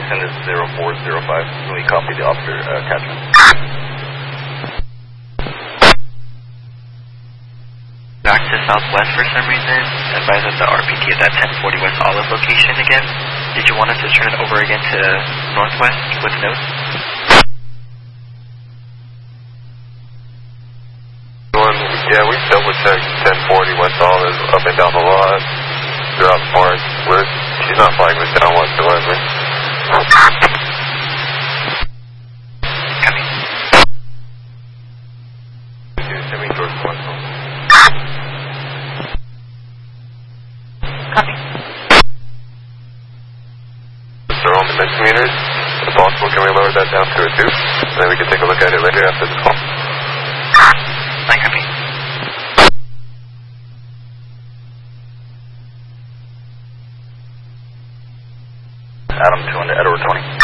Dixon is 0405. Can we copy the officer attachment? Back to southwest for some reason. Advise us the RPT is at 1040 West Olive location again. Did you want us to turn it over again to northwest with notes? Yeah, we double checked 1040 West Olive up and down the lot throughout the park. She's not flagging us down whatsoever. Copy. They're on the misdemeanors. If possible, can we lower that down to a 2? And then we can take a look at it later after the call. I copy. Adam 2 into Edward 20.